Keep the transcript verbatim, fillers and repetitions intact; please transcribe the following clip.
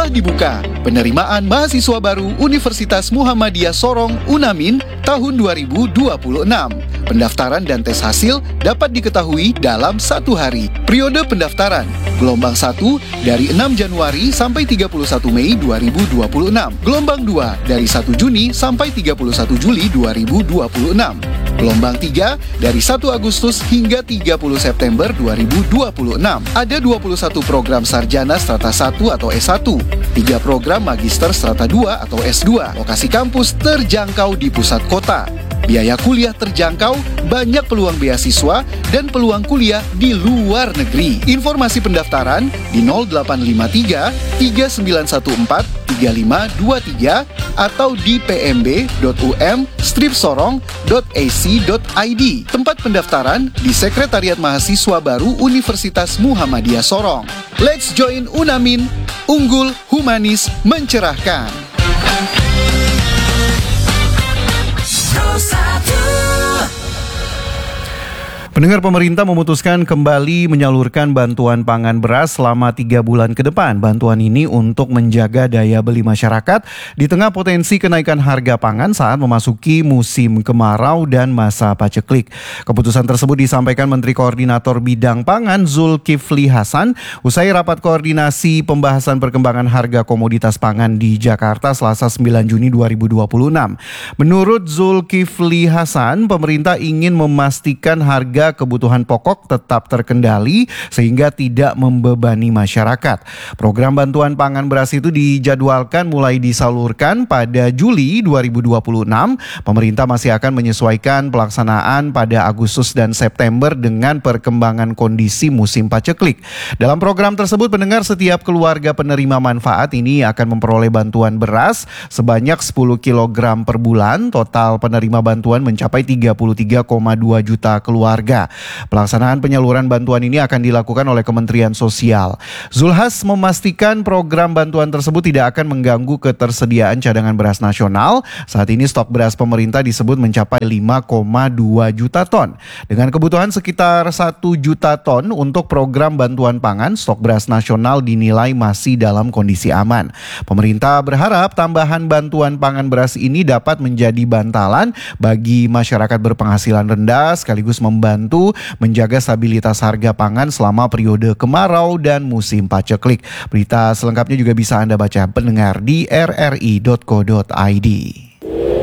telah dibuka. Penerimaan mahasiswa baru Universitas Muhammadiyah Sorong UNAMIN tahun dua ribu dua puluh enam. Pendaftaran dan tes hasil dapat diketahui dalam satu hari. Periode pendaftaran gelombang satu dari enam Januari sampai tiga puluh satu Mei dua ribu dua puluh enam. Gelombang dua dari satu Juni sampai tiga puluh satu Juli dua ribu dua puluh enam. Gelombang tiga dari satu Agustus hingga tiga puluh September dua ribu dua puluh enam. Ada dua puluh satu program sarjana strata satu atau S satu, tiga program magister strata dua atau S dua. Lokasi kampus terjangkau di pusat kota. Biaya kuliah terjangkau, banyak peluang beasiswa, dan peluang kuliah di luar negeri. Informasi pendaftaran di nol delapan lima tiga tiga sembilan satu empat tiga lima dua tiga atau di p m b dot u m strip sorong dot a c dot i d. Tempat pendaftaran di Sekretariat Mahasiswa Baru Universitas Muhammadiyah Sorong. Let's join UNAMIN, unggul, humanis, mencerahkan. Pendengar, pemerintah memutuskan kembali menyalurkan bantuan pangan beras selama tiga bulan ke depan. Bantuan ini untuk menjaga daya beli masyarakat di tengah potensi kenaikan harga pangan saat memasuki musim kemarau dan masa paceklik. Keputusan tersebut disampaikan Menteri Koordinator Bidang Pangan Zulkifli Hasan usai rapat koordinasi pembahasan perkembangan harga komoditas pangan di Jakarta Selasa sembilan Juni dua ribu dua puluh enam. Menurut Zulkifli Hasan, pemerintah ingin memastikan harga kebutuhan pokok tetap terkendali sehingga tidak membebani masyarakat. Program bantuan pangan beras itu dijadwalkan mulai disalurkan pada Juli dua ribu dua puluh enam. Pemerintah masih akan menyesuaikan pelaksanaan pada Agustus dan September dengan perkembangan kondisi musim paceklik. Dalam program tersebut, pendengar, setiap keluarga penerima manfaat ini akan memperoleh bantuan beras sebanyak sepuluh kilogram per bulan. Total penerima bantuan mencapai tiga puluh tiga koma dua juta keluarga. Pelaksanaan penyaluran bantuan ini akan dilakukan oleh Kementerian Sosial. Zulhas memastikan program bantuan tersebut tidak akan mengganggu ketersediaan cadangan beras nasional. Saat ini stok beras pemerintah disebut mencapai lima koma dua juta ton. Dengan kebutuhan sekitar satu juta ton untuk program bantuan pangan, stok beras nasional dinilai masih dalam kondisi aman. Pemerintah berharap tambahan bantuan pangan beras ini dapat menjadi bantalan bagi masyarakat berpenghasilan rendah sekaligus membantu menjaga stabilitas harga pangan selama periode kemarau dan musim paceklik. Berita selengkapnya juga bisa Anda baca, pendengar, di r r i dot co dot i d.